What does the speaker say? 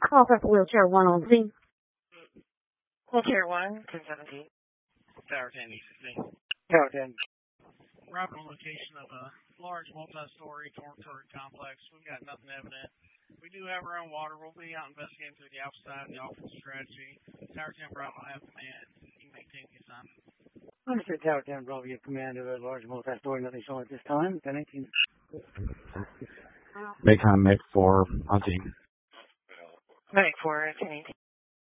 Call for wheelchair 1 on scene. Wheelchair 1, 1017. Tower 10, ECC. Tower 10. Arrived on location of a large multi-story dormitory complex. We've got nothing evident. We do have our own water. We'll be out investigating through the outside of the offensive strategy. Tower 10 Bravo, I have command. You can maintain the assignment. Understood, Tower 10 Bravo, you have command of a large multi-story, nothing shown at this time. 1018. Make 4 on scene. Make 4, 1018.